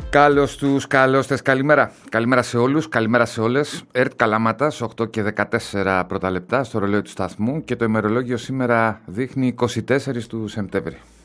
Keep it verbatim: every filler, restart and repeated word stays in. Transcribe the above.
Καλώς τους, καλώς τες, καλημέρα. Καλημέρα σε όλους, καλημέρα σε όλες. ΕΡΤ Καλαμάτας, οκτώ και δεκατέσσερα πρώτα λεπτά στο ρολόι του σταθμού και το ημερολόγιο σήμερα δείχνει είκοσι τέσσερα του Σεπτέμβρη.